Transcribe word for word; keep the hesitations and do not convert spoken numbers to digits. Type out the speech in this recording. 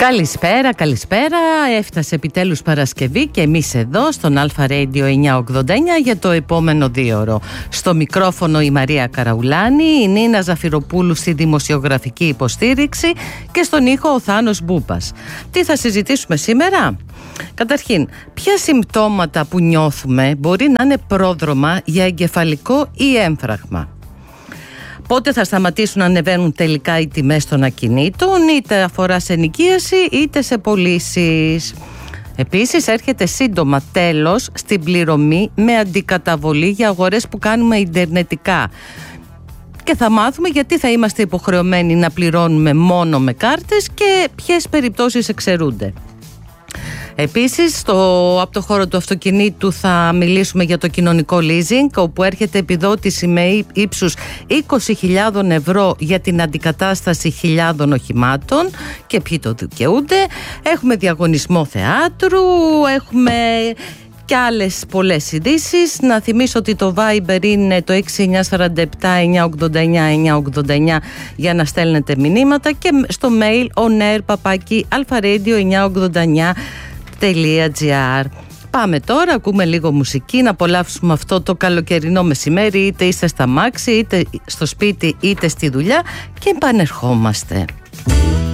Καλησπέρα, καλησπέρα. Έφτασε επιτέλους Παρασκευή και εμείς εδώ στον Αλφα Radio εννιακόσια ογδόντα εννιά για το επόμενο δίωρο. Στο μικρόφωνο η Μαρία Καραουλάνη, η Νίνα Ζαφυροπούλου στη δημοσιογραφική υποστήριξη και στον ήχο ο Θάνος Μπούπας. Τι θα συζητήσουμε σήμερα? Καταρχήν, ποια συμπτώματα που νιώθουμε μπορεί να είναι πρόδρομα για εγκεφαλικό ή έμφραγμα? Πότε θα σταματήσουν να ανεβαίνουν τελικά οι τιμές των ακινήτων, είτε αφορά σε ενοικίαση είτε σε πωλήσεις? Επίσης, έρχεται σύντομα τέλος στην πληρωμή με αντικαταβολή για αγορές που κάνουμε ιντερνετικά. Και θα μάθουμε γιατί θα είμαστε υποχρεωμένοι να πληρώνουμε μόνο με κάρτες και ποιες περιπτώσεις εξαιρούνται. Επίσης, στο, από το χώρο του αυτοκινήτου θα μιλήσουμε για το κοινωνικό leasing, όπου έρχεται επιδότηση με ύψους είκοσι χιλιάδες ευρώ για την αντικατάσταση χιλιάδων οχημάτων και ποιοι το δικαιούνται. Έχουμε διαγωνισμό θεάτρου, έχουμε και άλλες πολλές ειδήσεις. Να θυμίσω ότι το Viber είναι το έξι εννιά τέσσερα επτά εννιά ογδόντα εννιά εννιά ογδόντα εννιά για να στέλνετε μηνύματα, και στο mail onair παπάκι αλφαραdio εννιακόσια ογδόντα εννιά τελεία τζι άρ. Πάμε τώρα, ακούμε λίγο μουσική, να απολαύσουμε αυτό το καλοκαιρινό μεσημέρι, είτε είστε στα μάξι, είτε στο σπίτι, είτε στη δουλειά, και επανερχόμαστε.